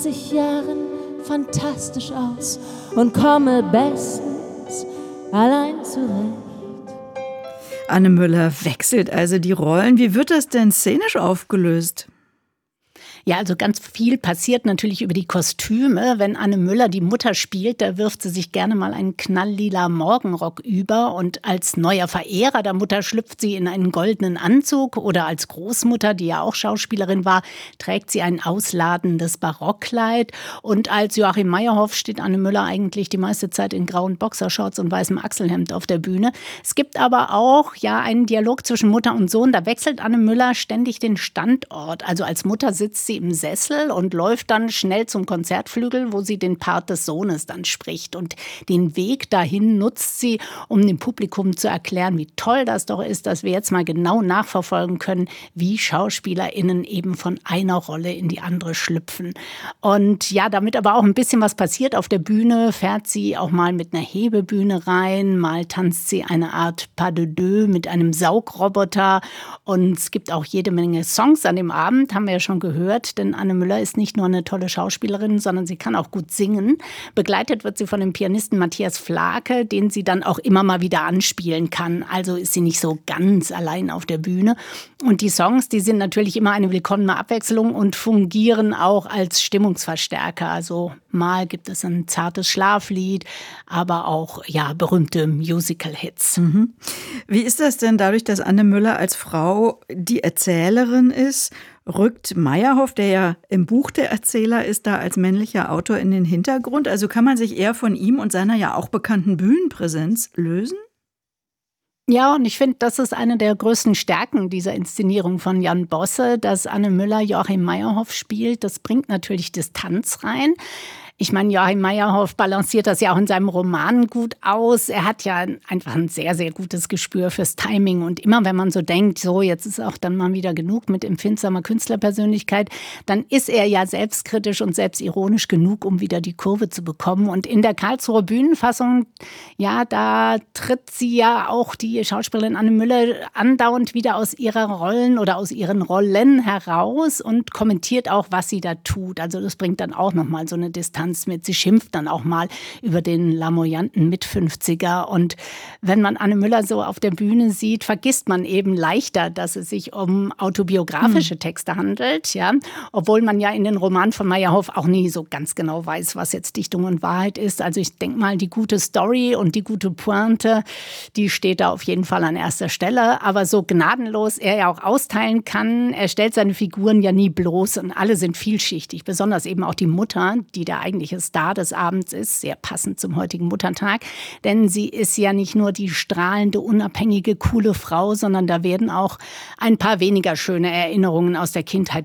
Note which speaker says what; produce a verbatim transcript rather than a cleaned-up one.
Speaker 1: zwanzig Jahren fantastisch aus und komme bestens allein zurecht.
Speaker 2: Anne Müller wechselt also die Rollen. Wie wird das denn szenisch aufgelöst?
Speaker 3: Ja, also ganz viel passiert natürlich über die Kostüme. Wenn Anne Müller die Mutter spielt, da wirft sie sich gerne mal einen knalllila Morgenrock über. Und als neuer Verehrer der Mutter schlüpft sie in einen goldenen Anzug. Oder als Großmutter, die ja auch Schauspielerin war, trägt sie ein ausladendes Barockkleid. Und als Joachim Meyerhoff steht Anne Müller eigentlich die meiste Zeit in grauen Boxershorts und weißem Achselhemd auf der Bühne. Es gibt aber auch ja einen Dialog zwischen Mutter und Sohn. Da wechselt Anne Müller ständig den Standort. Also als Mutter sitzt sie im Sessel und läuft dann schnell zum Konzertflügel, wo sie den Part des Sohnes dann spricht. Und den Weg dahin nutzt sie, um dem Publikum zu erklären, wie toll das doch ist, dass wir jetzt mal genau nachverfolgen können, wie SchauspielerInnen eben von einer Rolle in die andere schlüpfen. Und ja, damit aber auch ein bisschen was passiert auf der Bühne, fährt sie auch mal mit einer Hebebühne rein, mal tanzt sie eine Art Pas de deux mit einem Saugroboter. Und es gibt auch jede Menge Songs an dem Abend, haben wir ja schon gehört. Denn Anne Müller ist nicht nur eine tolle Schauspielerin, sondern sie kann auch gut singen. Begleitet wird sie von dem Pianisten Matthias Flake, den sie dann auch immer mal wieder anspielen kann. Also ist sie nicht so ganz allein auf der Bühne. Und die Songs, die sind natürlich immer eine willkommene Abwechslung und fungieren auch als Stimmungsverstärker. Also mal gibt es ein zartes Schlaflied, aber auch ja berühmte Musical-Hits.
Speaker 2: Mhm. Wie ist das denn dadurch, dass Anne Müller als Frau die Erzählerin ist? Rückt Meyerhoff, der ja im Buch der Erzähler ist, da als männlicher Autor in den Hintergrund? Also kann man sich eher von ihm und seiner ja auch bekannten Bühnenpräsenz lösen?
Speaker 3: Ja, und ich finde, das ist eine der größten Stärken dieser Inszenierung von Jan Bosse, dass Anne Müller Joachim Meyerhoff spielt. Das bringt natürlich Distanz rein. Ich meine, Joachim Meyerhoff balanciert das ja auch in seinem Roman gut aus. Er hat ja einfach ein sehr, sehr gutes Gespür fürs Timing. Und immer wenn man so denkt, so jetzt ist auch dann mal wieder genug mit empfindsamer Künstlerpersönlichkeit, dann ist er ja selbstkritisch und selbstironisch genug, um wieder die Kurve zu bekommen. Und in der Karlsruher Bühnenfassung, ja, da tritt sie ja auch, die Schauspielerin Anne Müller, andauernd wieder aus ihrer Rollen oder aus ihren Rollen heraus und kommentiert auch, was sie da tut. Also das bringt dann auch nochmal so eine Distanz mit. Sie schimpft dann auch mal über den lamoyanten Mitfünfziger. Und wenn man Anne Müller so auf der Bühne sieht, vergisst man eben leichter, dass es sich um autobiografische Texte handelt. Ja? Obwohl man ja in den Romanen von Meyerhoff auch nie so ganz genau weiß, was jetzt Dichtung und Wahrheit ist. Also ich denke mal, die gute Story und die gute Pointe, die steht da auf jeden Fall an erster Stelle. Aber so gnadenlos er ja auch austeilen kann, er stellt seine Figuren ja nie bloß und alle sind vielschichtig. Besonders eben auch die Mutter, die der eigentliche Star des Abends ist, sehr passend zum heutigen Muttertag. Denn sie ist ja nicht nur die strahlende, unabhängige, coole Frau, sondern da werden auch ein paar weniger schöne Erinnerungen aus der Kindheit